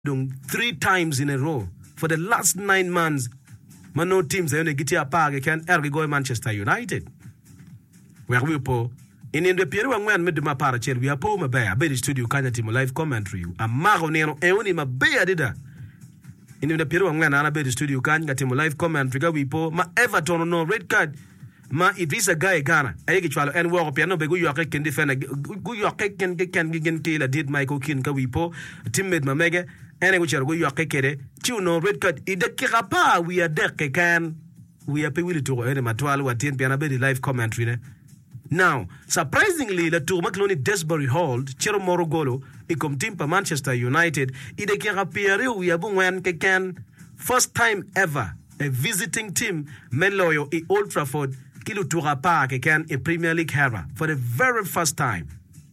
3 times in a row for the last 9 months. Mano teams ayone giti apage can go Manchester United. Where we po in the period when mid ma para chel we are po ma ba the studio kanya team live commentary. A mago nero eoni ma be adida. In the period when ana be the studio kanya team live commentary we po ma Everton no red card. Ma Idrissa Gueye Ghana ayegi chwalo en wo piano be go yoke ken defend go yoke ken kila did Michael Keane ka wipo teammate ma mege ene go chero go yoke kede no red card ide kirapa we are there can we are willing to ene matwalo watien piano be the live commentary ne. Now surprisingly the two McLean Desbury Hall chero morogolo ikom team pa Manchester United ide kirapia we abungwen can first time ever a visiting team Meloyo e Old Trafford Kilu Turapa can a Premier League era for the very first time.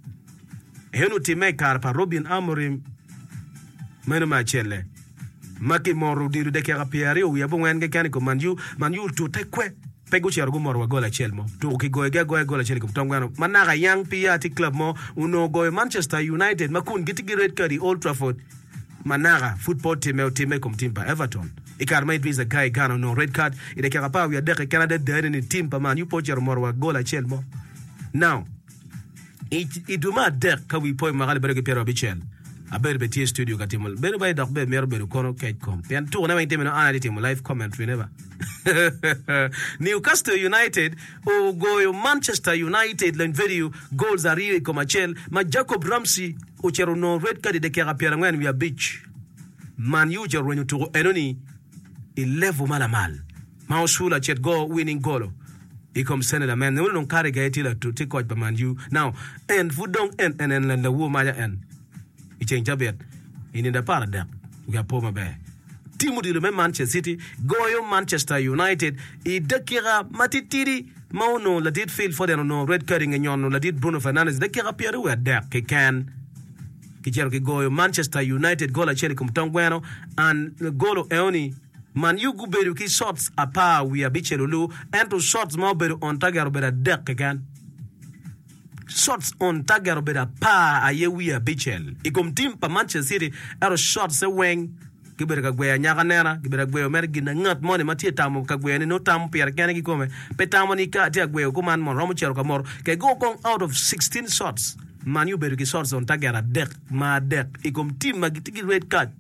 Henu time karpa Robin Amorim menu machele. Maki moru diru de kera piari u yabu ngenge kani ko manju tu tekwe pegu chiarugo moru gola chelmo. Tu ki goega gola cheli ko tongwano. Managa young piati club mo uno go Manchester United makun gitigi red card Old Trafford. Managa football team kom timpa Everton. Ikarma Idrissa Gueye Ghana no red card. Ide kapa we are there Canada there in team pa man you pocher morwa gola chelmo. Now iduma der ka we point magal berge pero bichel. Aber betie studio katimol. Beru bay dak be mer beru kono kom. Pian tour na maintain no analytic live commentary never. Newcastle United o go Manchester United len video goals are really komachel ma Jacob Ramsey o chero no red card de kera piera ngwan we are beach. Man you chero when you to enoni 11 malamal. Mausula chet go winning goal. He comes send a man. No don't carry gaitila to take out by man you. Now and food don't end and the woman end. He change a bit. In the paradigm. We are Poma Bear. Timothy the Manchester City. Go Manchester United. I dekira matitiri. Mauno la did feel for them no red carding and yon la did Bruno Fernandes. The kira pier we are there. Can Kichero go Manchester United goal a cheli kum tongweno and golo eoni. Man you go beru ki shots apa we are bichelulu and to shots more beru on tagaro better deck again. Shots on tagaro better pa aye we are bichel. Ikom team pa Manchester City aro shots a wing. Gibera kagwe nyaganera gibera gwe omergi na ngat mone matie tamu kagwe ni no tamu pier kene ki come petamo ni ka ti agwe ko man mon romo chero kamor ke go gong out of 16 shots man you beru ki shots on tagara deck ma deck ikom team magitiki red card.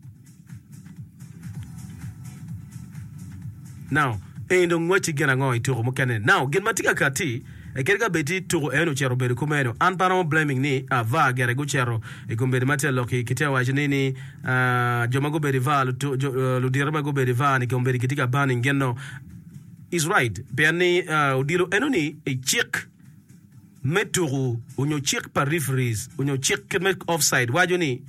Now, endo ngwati gena ngoi turo mukane. Now, gen matika kati, kerga beti turo eno chero beru kumeno. Anparamo blaming ni, va gere gu chero, ekumberi mate loki, kitea wajinini, jomago beri va, ludirama go beri va, nikumberi kitika bani ngeno. Is right. Piani, udilo eno ni, chik, meturu, unyo chik pa referees, unyo chik kemek offside, wajoni,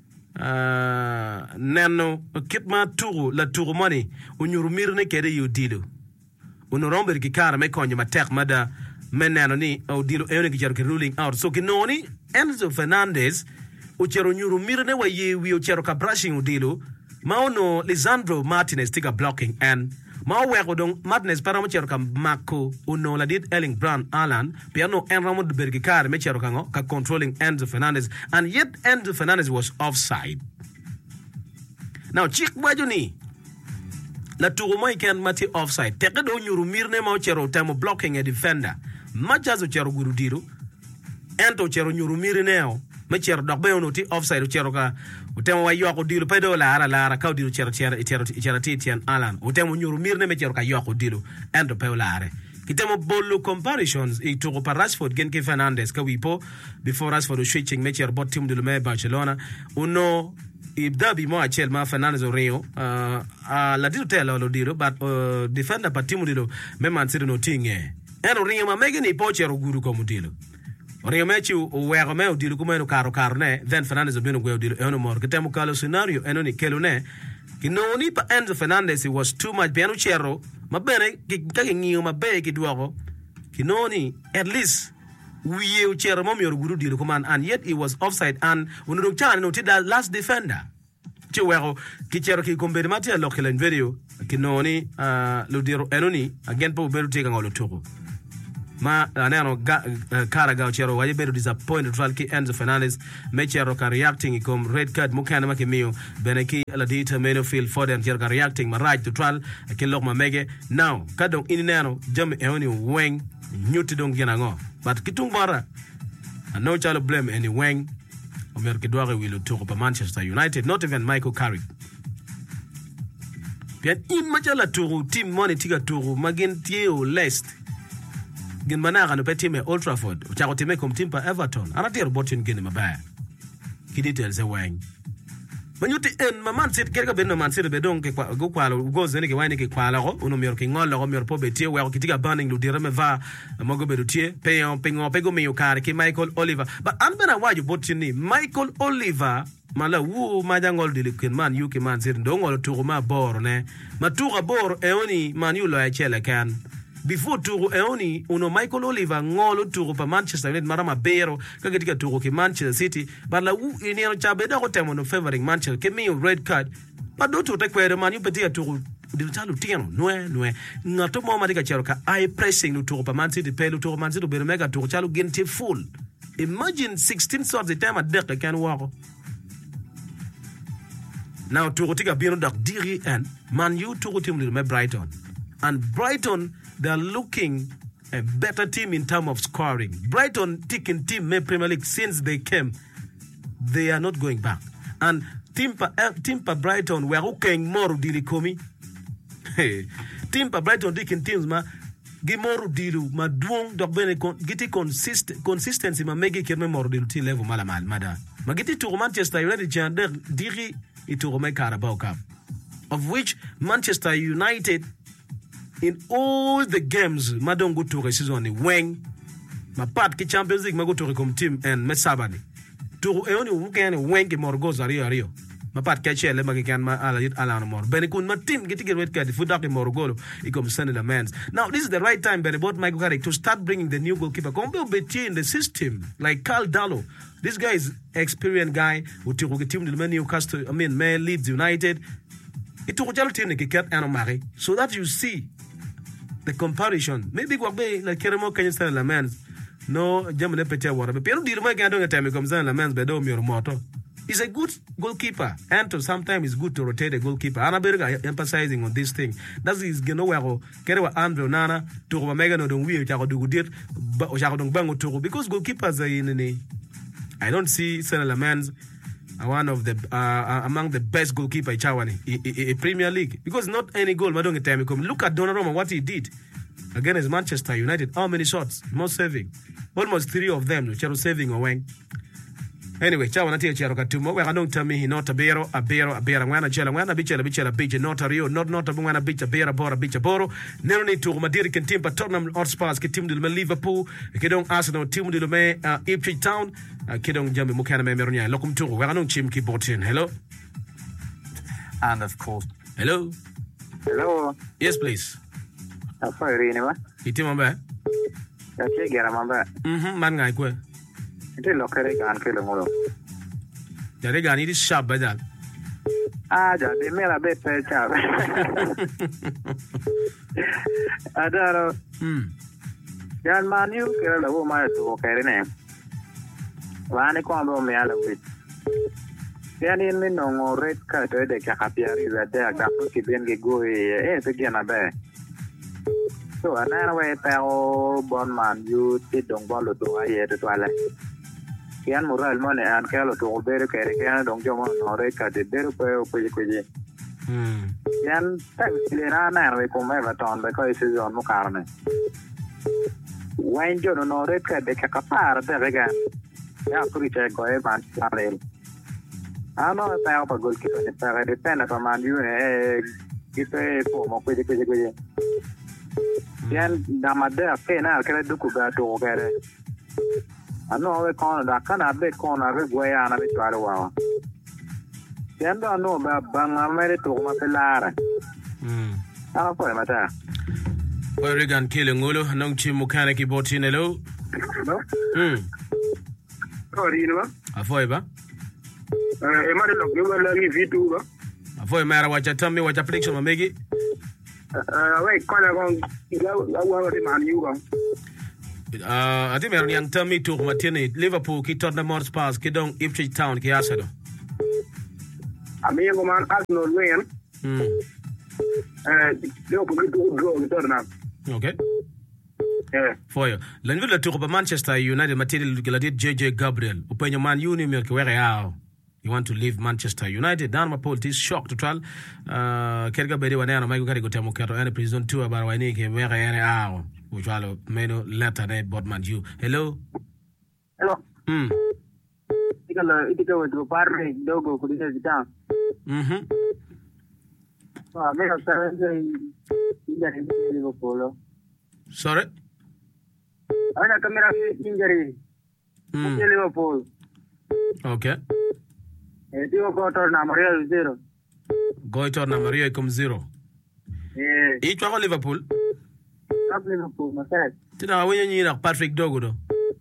nano kitma turu la turu money unyurumirne kede yudilo unoromber kikara me konyo matek mada menano ni udilo eone kicharo ruling out so kinoni Enzo Fernandez uchero nyurumirne wa yewi uchero ka brushing udilo maono Lisandro Martinez tika blocking and Mao weko dong Martinez para mo chero ka Marco uno la dit Erling Brown Alan piano Enramo de Bergikar me chero kango ka controlling Enzo Fernandez and yet Enzo Fernandez was offside. Now chik wajuni la turumo iken mati offside teke do nyuru mirne mo chero temo blocking a defender machazo chero gurudiro ento chero nyuru mirne me chero dokbe ono ti offside chero ka utemo wa yoko dilu pedo lara ka dilu chero titian Alan utemo nyuru mirne me chero ka yoko dilu endo pe lare kitemo bolu comparisons e to pa Rashford genke Fernandes ka wipo before Rashford switching me chero bot team dilu me Barcelona uno ibdabi mo achel ma Fernandes o Rio la dilu telo lo dilu but defender pa team dilu me Man City no tinge eno Rio ma mege ni po chero guru ko mudilo Rio mechi uwego me udilu kumeno karo ne then Fernandes obino gwe udilu eno mor kitemo kalo scenario eno ni kelo ne kinoni pa Enzo Fernandez he was too much piano chero mabene kage ngiyo mabe kidwako kinoni at least we chero mo mi guru dilu kuman and yet he was offside and unuro chan no tida last defender chewero kichero ki kombere matia lokelen video kinoni lo diro eno ni again po beru tega ngolo toko ma aneno Carragao chero waje bedo disappointed tral ki Enzo Fernandez me chero ka reacting kom red card mukana ma kimiyo beneki la dita Phil Foden chero ka reacting ma right to tral ke lok ma mege now kadong ineno jam eoni weng nyuti dong gena ngo but kitung mara no chalo blame any weng omer ke doare wilo to pa Manchester United, not even Michael Carrick. Pian imajala turu team money tiga turu magin tieo lest gin manara no petime Old Trafford chako time kom team pa Everton anatir botin gin mabaya kidite ze weng manyuti en Man City kerga benno Man City bedon ke go kwalo go zene ke wine ke kwalo go uno mior ke ngolo go mior po betie we kitiga banning lu dire me va mogo bedutie peon pingo pego me yokare ke Michael Oliver but anbena waju botini Michael Oliver mala wu majangol dilikin man yuki Man City ndongolo turu ma bor ne matura bor eoni man yulo ya chele kan before turu eoni uno Michael Oliver ngolo turu pa Manchester United marama bero kagetika turu ke Manchester City bala wu inero chabeda ko temo no favoring Manchester ke mi red card but do to take man yu petia turu diltalu tiano noe ngato mo madika chero ka eye pressing no turu pa Man City pelu turu Man City bero mega turu chalu gente full imagine 16 sorts the time at deka can walk now turu tiga biro dak diri and Man U turu team me Brighton and Brighton they're looking a better team in terms of scoring. Brighton taking team me Premier League since they came. They are not going back. And team pa Brighton we are looking more dilikomi. Team pa Brighton taking teams ma gimoru dilu ma duong dok bene giti consistency ma megi kirme more dilu ti level mala mada. Ma giti to Manchester United jander diri itu Rome Carabao Cup. Of which Manchester United in all the games madon go to season weng ma part ki Champions League ma go to come team and mesabani to eoni ukene weng ki morgo zario ma part ka chele ma kan ma ala mor ben kun ma team geti get ka fuda ki morgo ikom send the men's now this is the right time ben about Michael Carrick to start bringing the new goalkeeper kombe beti in the system like Carl Dallo. This guy is experienced guy uti ko team the Newcastle Leeds United it to jalo team ki ket anomari so that you see the comparison maybe go be like Keremo Kenya la men's no jamle pete wara be pero dirma ga do time comme ça la men's be do mior moto is a good goalkeeper and to sometimes it's good to rotate a goalkeeper ana berga emphasizing on this thing that is geno wero kerewa Andrew Nana to go mega no don wi cha go dugu dir o cha go don bango to because goalkeepers are in I don't see Senegal men's one of the among the best goalkeeper in Premier League because not any goal madong time come look at Donnarumma what he did against Manchester United how many shots most saving almost 3 of them chero saving or weng anyway chawa na chero katumo we don't tell me he not abero ngwana chela biche not rio not ngwana biche bera bora biche boro nero ni to madiri kan team pa Tottenham Hotspur ke team de Liverpool ke don Arsenal team de me Ipswich Town ke don jambe mukana me meronya lokum to we don't chim ki botin hello and of course hello yes please afari ni wa itima ba ya che gera mamba man ngai ko ite lokere kan ke lo jare gani di sharp badal ja de mera be pe cha adaro yan manu ke lo ma to kere ne wani ko ando me ala wit yan in min no red card de ka kapiari da ga ki ben ge go se gena be so anana we ta o bon man you ti dong bolo to aye to ala yan moral mone an kalo to bere kere kan dong jomo no re ka de bere ko yan ta le na we ko me baton be ko season mo karne wain jo no re ka de ka par de rega ya kuri che ko e man sale ano ta pa gol ki ne pa de pena pa man yu ne ki se po mo ko yan damade pena kare duku ga to gare ano we kono da kana be kono re goya na be twaro wa yando ano ba banga mere to ma pelara ana po mata Regan Kilingolo nong chi mechanic botinelo Sorry no afoi ba e mare lo ke wala ri vitu ba afoi mara wacha tammi wacha prediction mamegi we kono gon la wa de man yu ba ati meron yang tami tu matini Liverpool ki Tottenham Hotspur ki dong Ipswich Town ki Arsenal. Ami ko man Arsenal win. Liverpool ki draw ki Tottenham. Okay. Yeah. For you. Lenville to Manchester United material gladit JJ Gabriel. Upenyo Man Uni milk where you want to leave Manchester United. Dan ma Paul is shocked to trial. Kerga bedi wana mai gari gotamo kero any prison two about wani ke where any which walo meno letter ne Bodman you. Hello. Hello. Itika wetu parre dogo kudisa kita. Meno sarenge injari Liverpool. Sorry. Ana kamera injury. Liverpool. Okay. Dio gotor na Mario 0. Gotor na Mario come 0. Yeah. Each one Liverpool. Liverpool masal. Tina wenye ni na Patrick Dogo do.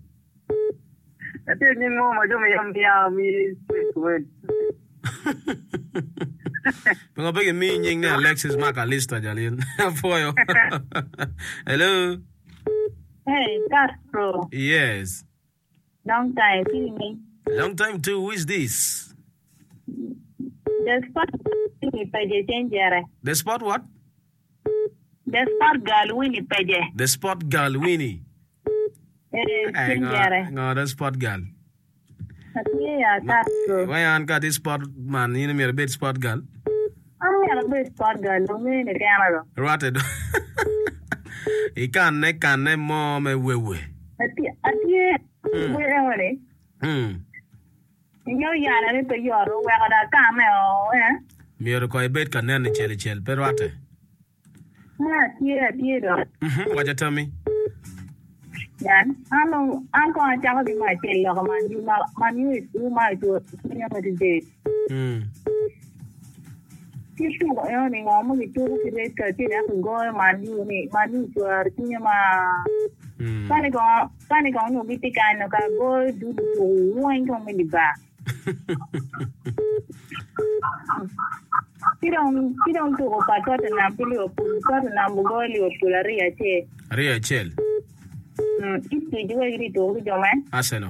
Ate ni mo majo yambia mi win. Pengo bege mi nying ne Alexis McAllister jalin. For you. Hello. Hey, Castro. Yes. Long time, feeling. Long time too. Who is this? The spot Winnie. The spot what? The spot girl Winnie. The spot girl Winnie. No, the spot girl. Yeah, Castro. Why aren't got this spot man? You know me a bit spot girl. I'm a bit spot girl. No me in the camera. Rotted. He can't ne mom and we. Yo yana ni pe yoro we ga ka me o Miro ko bet kan ne chel perwate. Tie do. What you tell me? Yan, ano ko cha ko di mai tel lo man you mai to ni ma di date. Ti tu ko yo ni ngom ki tu ki re ka ti na ko man you to ar ti ma. Pani ko no biti ka no ka go du wine ko me di ba. Tidong tu ko patot na pili ko na mugoli o tulari ache. Ria chel. Itu juga gitu jaman. Arsenal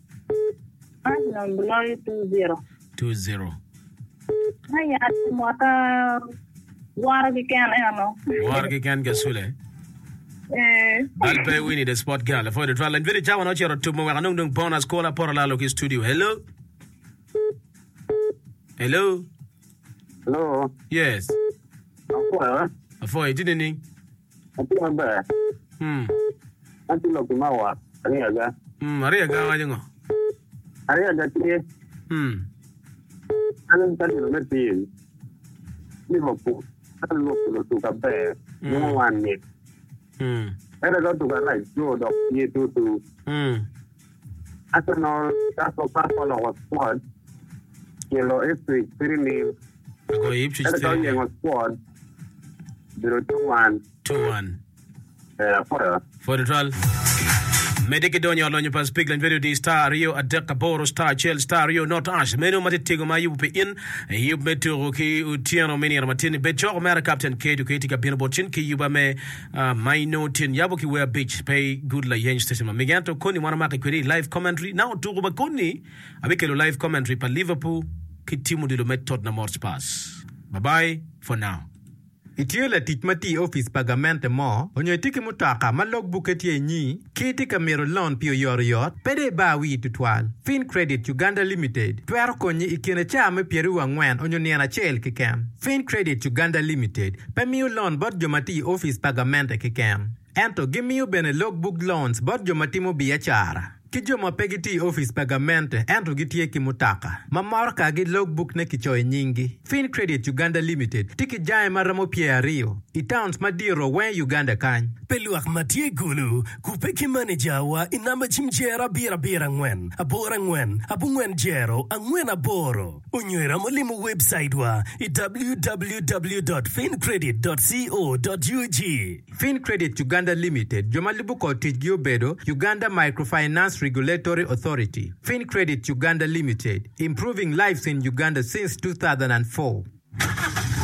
beloy 2-0. 2-0. Ay mata war ki can get sule. I'll pay Winnie the sport girl for the trial and very jawa no chero tumo wa nung bonus call por la lo studio. Hello. Hello. Yes. Afoy didn't ni. Ati mamba. Anti lo kumawa. Ariaga. Ariaga wa jingo. Ariaga tie. Alan tadi lo merti. Liverpool. Liverpool tu kabe. No one ni. Era go tu ga right go dok ye tu. Arsenal taso paso lo squad. Kilo Ipswich Pyrenees. Go Ipswich. Era go yang squad. 0-2-1. For the trial. Mediki donyo lonyo pas piglan video di star Rio Adeka Boro star Chel star Rio not ash meno matitigo ma yupe in yub metu ki utiano meni ramatini becho mera captain K to Kitika Binobochin ki yuba me maino tin yabuki where beach pay good la yen station meganto koni wana maki kweli live commentary now to ruba koni abikelo live commentary pa Liverpool ki timu dilo met Tottenham Hotspur. Bye bye for now. Itiela titmati office pagamente mo, onyo tiki mutaka ma logbook etie nyi, kiti kamero loan pio yoriot, pede ba wi tutwal. Fin Credit Uganda Limited, tuero konyi ikine chame pieru wangwen onyo niana chel kikem. Fin Credit Uganda Limited, pemiu loan bot jomati office pagamente kikem. Ento gimiu bene logbook loans bot jomati mo biachara. Kijomo pegiti office pagamente ento gitie kimutaka. Mamorka gi logbook ne kichoy nyingi. Fin Credit Uganda Limited tiki jae maramo Rio. Itowns madiro wen Uganda kany. Peluak matie gulu kupeki manager wa inamba chimjera bira ngwen. Abora ngwen, abu ngwen jero, angwen aboro. Unywera molimu website wa www.fincredit.co.ug. Fin Credit Uganda Limited jomalibu ko tijgio bedo Uganda Microfinance Regulatory Authority. Fin Credit Uganda Limited, improving lives in Uganda since 2004.